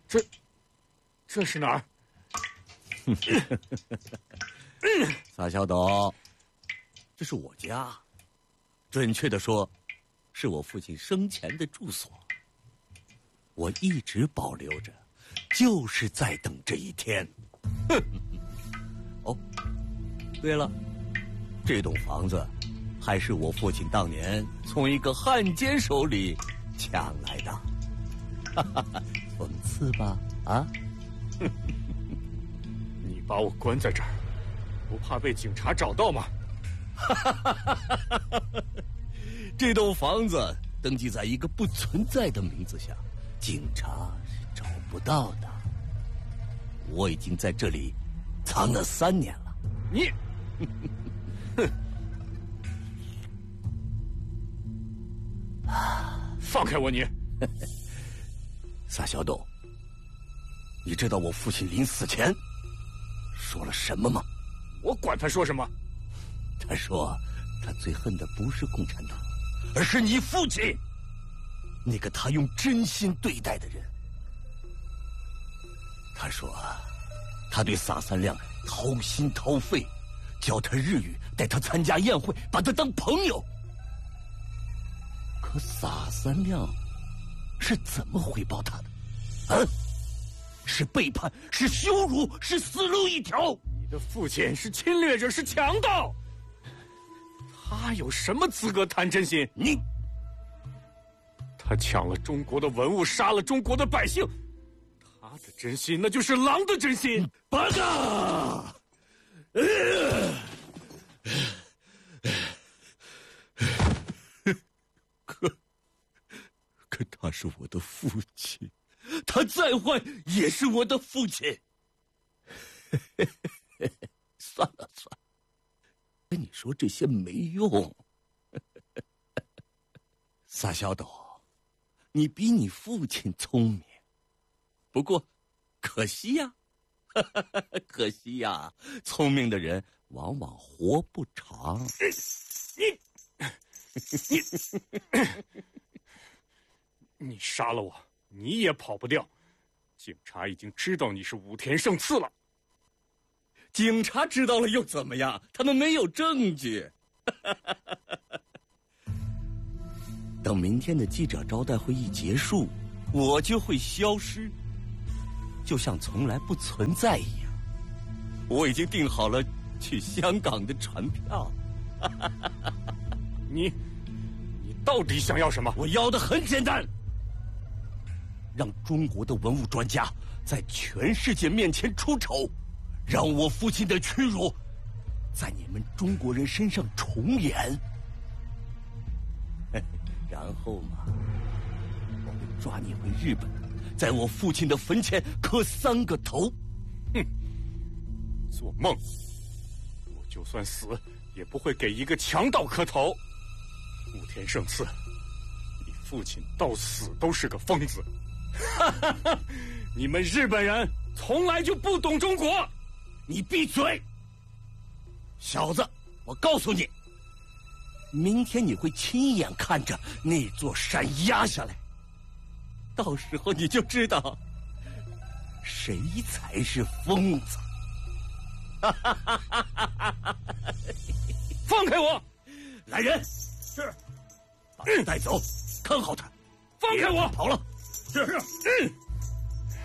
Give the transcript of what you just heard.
这是哪儿？ 撒小斗，这是我家，准确的说，是我父亲生前的住所。我一直保留着，就是在等这一天。哦，对了，这栋房子还是我父亲当年从一个汉奸手里抢来的。哈哈哈，讽刺吧？啊？ 你把我关在这儿，不怕被警察找到吗？ 这栋房子登记在一个不存在的名字下，警察是找不到的。我已经在这里藏了3年了。 你，哼！放开我你！ 撒小斗，你知道我父亲临死前说了什么吗？ 我管他说什么。 他说他最恨的不是共产党，而是你父亲，那个他用真心对待的人。他说他对撒三亮掏心掏肺，教他日语，带他参加宴会，把他当朋友。可撒三亮是怎么回报他的？啊？是背叛，是羞辱，是死路一条。 你的父亲是侵略者，是强盗，他有什么资格谈真心？他抢了中国的文物，杀了中国的百姓，他的真心那就是狼的真心。 八嘎！可他是我的父亲，他再坏也是我的父亲。算了，跟你说这些没用。撒小斗，你比你父亲聪明，不过可惜呀，可惜呀，聪明的人往往活不长。 你杀了我，你也跑不掉。警察已经知道你是武田胜次了。 警察知道了又怎么样？他们没有证据。等明天的记者招待会一结束，我就会消失，就像从来不存在一样。我已经订好了去香港的船票。 你到底想要什么？ 我要的很简单，让中国的文物专家在全世界面前出丑，让我父亲的屈辱在你们中国人身上重演。然后嘛，我会抓你回日本，在我父亲的坟前磕3个头。 哼，做梦！我就算死，也不会给一个强盗磕头。武田胜次，你父亲到死都是个疯子。你们日本人从来就不懂中国。 你闭嘴，小子！我告诉你，明天你会亲眼看着那座山压下来，到时候你就知道谁才是疯子。 放开我！ 来人， 是， 把他带走，看好他， 放开我！ 跑了， 是。